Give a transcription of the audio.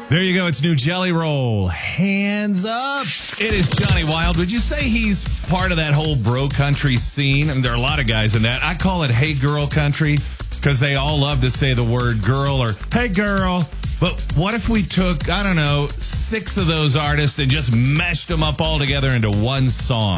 There you go. It's new Jelly Roll. Hands up. It is Johnny Wild. Would you say he's part of that whole bro country scene? I mean, there are a lot of guys in that. I call it hey girl country because they all love to say the word girl or hey girl. But what if we took, I don't know, 6 of those artists and just meshed them up all together into one song?